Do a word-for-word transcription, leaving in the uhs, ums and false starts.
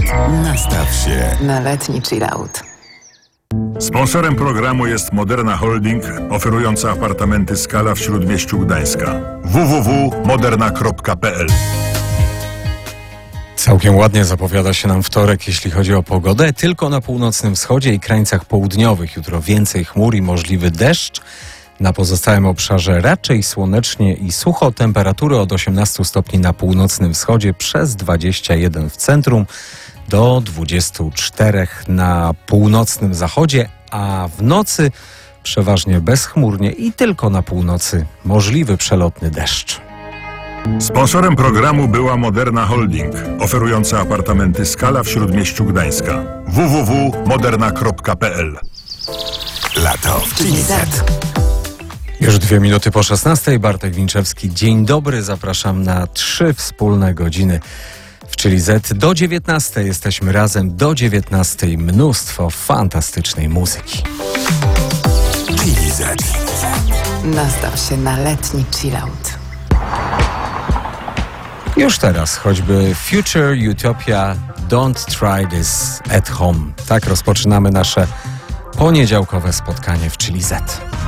Nastaw się na letni chillout. Sponsorem programu jest Moderna Holding, oferująca apartamenty Skala w Śródmieściu Gdańska. w w w kropka moderna kropka p l. Całkiem ładnie zapowiada się nam wtorek, jeśli chodzi o pogodę. Tylko na północnym wschodzie i krańcach południowych jutro więcej chmur i możliwy deszcz. Na pozostałym obszarze raczej słonecznie i sucho. Temperatury od osiemnastu stopni na północnym wschodzie, przez dwadzieścia jeden w centrum, do dwudziestu czterech na północnym zachodzie, a w nocy przeważnie bezchmurnie i tylko na północy możliwy przelotny deszcz. Sponsorem programu była Moderna Holding, oferująca apartamenty Skala w Śródmieściu Gdańska. w w w kropka moderna kropka p l. Lato w Chili Z. Już dwie minuty po szesnastej. Bartek Winczewski. Dzień dobry. Zapraszam na trzy wspólne godziny w Chili Z. Do dziewiętnastej jesteśmy razem. Do dziewiętnastej mnóstwo fantastycznej muzyki. Chili Z. Nastaw się na letni chillout. Już teraz choćby Future Utopia, Don't Try This at Home. Tak rozpoczynamy nasze poniedziałkowe spotkanie w Chili Z.